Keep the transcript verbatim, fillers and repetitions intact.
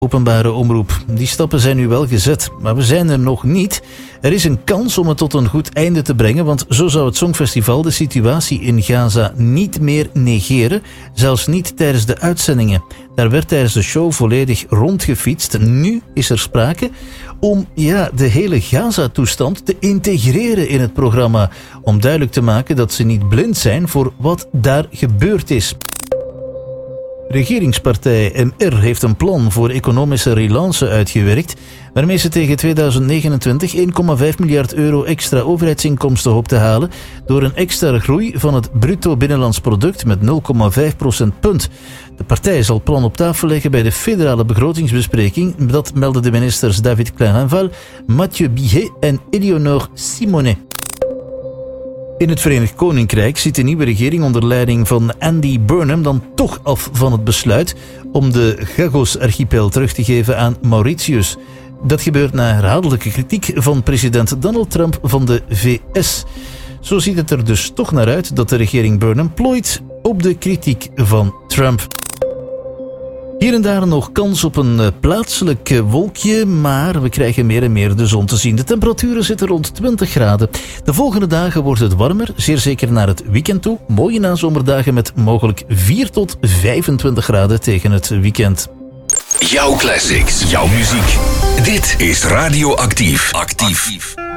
openbare omroep. Die stappen zijn nu wel gezet, maar we zijn er nog niet. Er is een kans om het tot een goed einde te brengen, want zo zou het Songfestival de situatie in Gaza niet meer negeren, zelfs niet tijdens de uitzendingen. Daar werd tijdens de show volledig rondgefietst. Nu is er sprake om ja, de hele Gaza-toestand te integreren in het programma, om duidelijk te maken dat ze niet blind zijn voor wat daar gebeurd is. Regeringspartij M R heeft een plan voor economische relance uitgewerkt, waarmee ze tegen tweeduizend negenentwintig één komma vijf miljard euro extra overheidsinkomsten hoopt te halen door een extra groei van het bruto binnenlands product met nul komma vijf procentpunt. De partij zal plan op tafel leggen bij de federale begrotingsbespreking, dat melden de ministers David Clergenval, Mathieu Bihet en Eleonore Simonet. In het Verenigd Koninkrijk ziet de nieuwe regering onder leiding van Andy Burnham dan toch af van het besluit om de Chagos-archipel terug te geven aan Mauritius. Dat gebeurt na herhaaldelijke kritiek van president Donald Trump van de V S. Zo ziet het er dus toch naar uit dat de regering Burnham plooit op de kritiek van Trump. Hier en daar nog kans op een plaatselijk wolkje, maar we krijgen meer en meer de zon te zien. De temperaturen zitten rond twintig graden. De volgende dagen wordt het warmer, zeer zeker naar het weekend toe. Mooie nazomerdagen met mogelijk vier tot vijfentwintig graden tegen het weekend. Jouw classics, jouw muziek. Dit is Radio Actief. Actief.